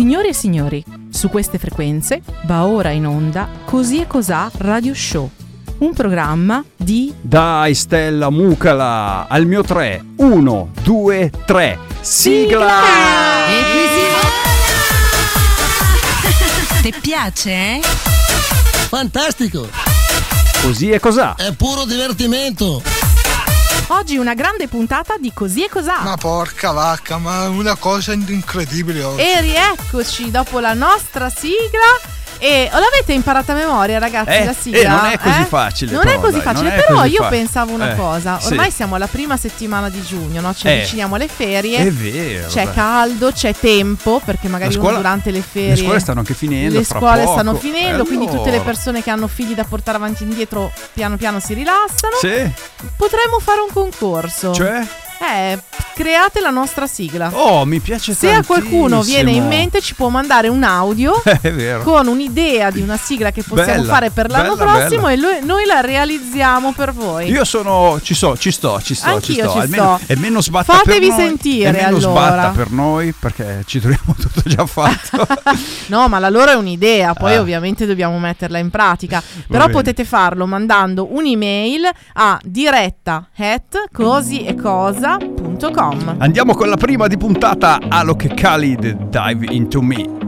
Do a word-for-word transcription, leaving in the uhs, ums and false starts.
Signori e signori, su queste frequenze va ora in onda Così e Cosà Radio Show, un programma di... Dai Stella Mucala, al mio tre, uno, due, tre, sigla! E qui ti piace, eh? Fantastico! Così e Cosà. È puro divertimento! Oggi una grande puntata di Così e Cosà. Ma porca vacca, ma una cosa incredibile oggi. E rieccoci dopo la nostra sigla. E l'avete imparata a memoria, ragazzi, eh, la sigla? Eh, non è così eh? facile. Non però, è così dai, facile, non è però così io fa- pensavo una eh, cosa. Ormai sì. siamo alla prima settimana di giugno, no? Ci Eh. avviciniamo alle ferie. È vero. C'è dai. caldo, c'è tempo, perché magari La scuola- uno durante le ferie... Le scuole stanno anche finendo. Le fra scuole poco. stanno finendo, Eh, quindi tutte le allora. persone che hanno figli da portare avanti e indietro piano piano si rilassano. Sì, Potremmo fare un concorso. cioè? Eh, create la nostra sigla. Oh, mi piace Se a qualcuno tantissimo. viene in mente ci può mandare un audio È vero. con un'idea di una sigla che possiamo Bella, fare per l'anno bella, prossimo bella. e lo- noi la realizziamo per voi. Io sono, ci so, ci sto, ci sto, Anch'io ci sto. ci Almeno, sto. È meno sbatta Fatevi per noi. sentire, È meno allora. sbatta per noi perché ci troviamo tutto già fatto. No, ma la loro è un'idea, poi Ah. ovviamente dobbiamo metterla in pratica. Però bene. potete farlo mandando un'email a diretta at cosiecosa punto com. Andiamo con la prima di puntata, Alok e Khalid, Dive Into Me.